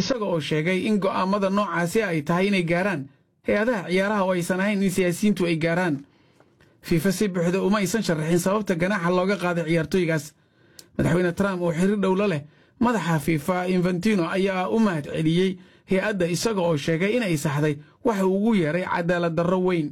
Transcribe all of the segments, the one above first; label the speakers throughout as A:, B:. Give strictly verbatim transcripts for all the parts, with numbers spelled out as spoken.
A: isaga oo sheegay in go'aamada noocaasi ay tahay inay gaaraan hay-adaha ciyaaraha oo aysan ahayn in siyaasiyiintu ay gaaraan. fiifa si buuxda uma aysan sharaxin sababta ganaaxa looga qaaday ciyaartooygaas. madaxweyne trump oo xiriir dhowlo leh madaxa fiifa infantino ayaa u mahad celiyey hay-adda isaga oo sheegay inay saxday waxa uu ugu yeeray cadaalad darro weyn.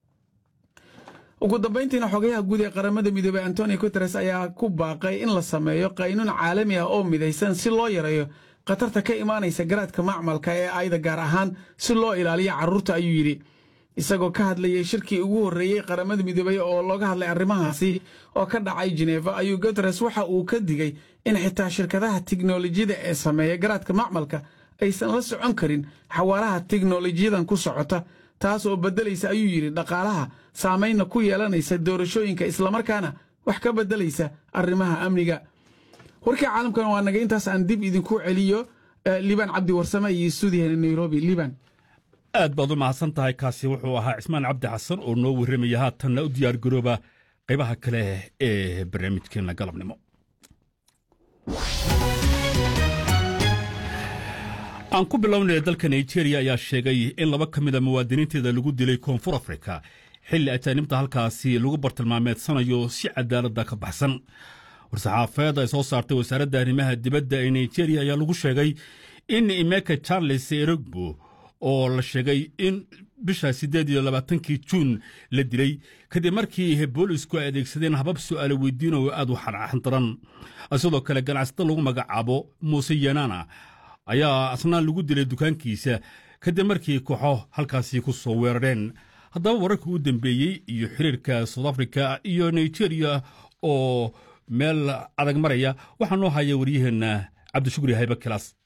A: ugu dambayntiina xogayaha guud ee qaramada midoobey antonio guteres ayaa ku baaqay in la sameeyo qaynuun caalami ah oo midaysan si loo yareeyo khatarta ka imaanaysa garaadka macmalka ee ayda gaar ahaan si loo ilaaliyo carruurta ayuu yidhi. isagoo ka hadlayay shirkii ugu horreeyey qaramada midoobey oo looga hadlay arrimahaasi oo ka dhacay Geneva ayuu Guterres waxa uu ka digay in xitaa shirkadaha tiknoolajiyada ee sameeya garaadka macmalka aysan la socon karin xawaaraha tiknoolajiyadan ku socota, taas oo beddelaysa ayuu yidhi dhaqaalaha, saameynna ku yeelanaysa doorashooyinka islamarkaana wax ka beddelaysa arrimaha amniga. warkii caalamkan waa naga intaas aan dib idinku celiyo liban cabdi warsame iyo stuudiyaha Nairobi. liban
B: aad baad u mahadsan tahay. kaasi wuxuu ahaa cismaan cabdi xasan oo noo warramaya haatanna u diyaar garooba qaybaha kale ee barnaamijkeena galabnimo. aan ku bilownay dalka Nigeria ayaa sheegay in laba ka mid a muwaadiniinteeda lagu dilay koonfur Afrika xilli ajaanibta halkaasi lagu bartilmaameedsanayo si cadaaladda ka baxsan. war-saxaafeed ay soo saartay wasaaradda arrimaha dibadda ee Nigeria ayaa lagu sheegay in Emeka Charles Erogbo oo la sheegay in bisha siddeed iyo labaatankii Juun la dilay kadib markii boolisku ay adeegsadeen habab su'aalo weydiin oo aad u xandaran. sidoo kale ganacsada lagu magacaabo Muuse Yanana ayaa asnaan lagu dilay dukaankiisa kadib markii kooxo halkaasi ku soo weerareen. haddaba wararkii u dambeeyey iyo xiriirka South Africa iyo Nigeria oo meel adag maraya waxaa noo haya waryaheena cabdishukri hayba kilaas.